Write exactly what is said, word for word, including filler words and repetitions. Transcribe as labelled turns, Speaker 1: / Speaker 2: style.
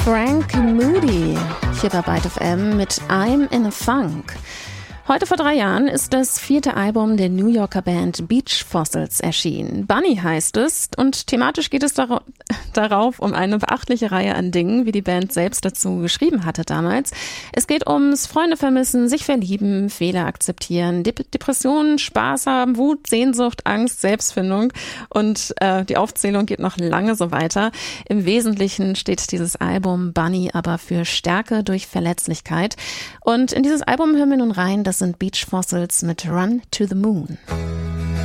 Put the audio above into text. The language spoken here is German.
Speaker 1: Frank Moody hier bei Byte F M mit I'm in a Funk. Heute vor drei Jahren ist das vierte Album der New Yorker Band Beach Fossils erschienen. Bunny heißt es und thematisch geht es dar- darauf um eine beachtliche Reihe an Dingen, wie die Band selbst dazu geschrieben hatte damals. Es geht ums Freunde vermissen, sich verlieben, Fehler akzeptieren, De- Depressionen, Spaß haben, Wut, Sehnsucht, Angst, Selbstfindung und äh, die Aufzählung geht noch lange so weiter. Im Wesentlichen steht dieses Album Bunny aber für Stärke durch Verletzlichkeit und in dieses Album hören wir nun rein, das sind Beach Fossils mit Run to the Moon.